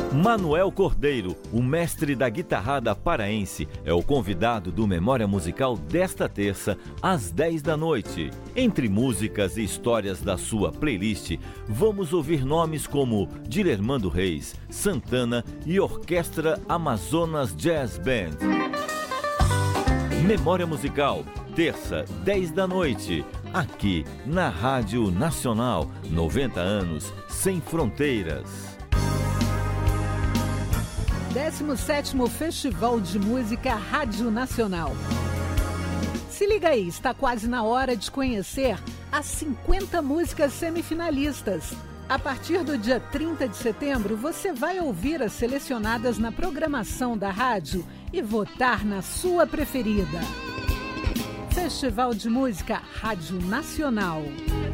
Manuel Cordeiro, o mestre da guitarrada paraense, é o convidado do Memória Musical desta terça, às 10 da noite. Entre músicas e histórias da sua playlist, vamos ouvir nomes como Dilermando Reis, Santana e Orquestra Amazonas Jazz Band. Memória Musical, terça, 10 da noite, aqui na Rádio Nacional, 90 anos, sem fronteiras. 17º Festival de Música Rádio Nacional. Se liga aí, está quase na hora de conhecer as 50 músicas semifinalistas. A partir do dia 30 de setembro, você vai ouvir as selecionadas na programação da rádio e votar na sua preferida. Festival de Música Rádio Nacional.